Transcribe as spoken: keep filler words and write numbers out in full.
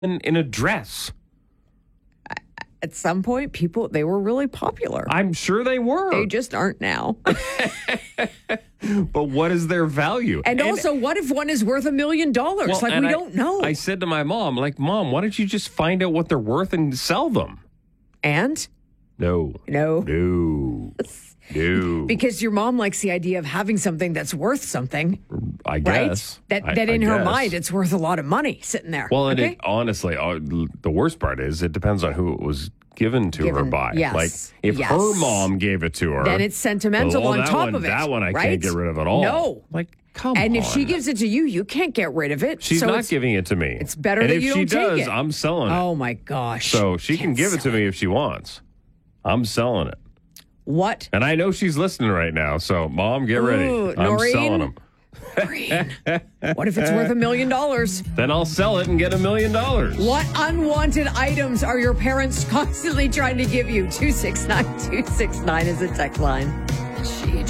in, in a dress. At some point, people, they were really popular. I'm sure they were. They just aren't now. But what is their value? And, and also, what if one is worth a million dollars? Well, Like, we I, don't know. I said to my mom, like, Mom, why don't you just find out what they're worth and sell them? And? No. No. No. No. Because your mom likes the idea of having something that's worth something. I guess. Right? That, I, that in I her guess. mind, it's worth a lot of money sitting there. Well, and okay? it, honestly, uh, the worst part is it depends on who it was given to Given, her by. yes, Like, if yes. her mom gave it to her. Then it's sentimental well, on that top one, of it. That one I right? can't get rid of at all. No. Like, come and on. if she gives it to you, you can't get rid of it. She's so not it's, giving it to me. It's better and that if you she don't take does, it. I'm selling it. Oh, my gosh. So she can Can't give it to sell me if she wants. I'm selling it. What? And I know she's listening right now. So, Mom, get ready. Ooh, I'm Noreen? selling them. Noreen, what if it's worth a million dollars? Then I'll sell it and get a million dollars. What unwanted items are your parents constantly trying to give you? two six nine two six nine is a text line. Gee,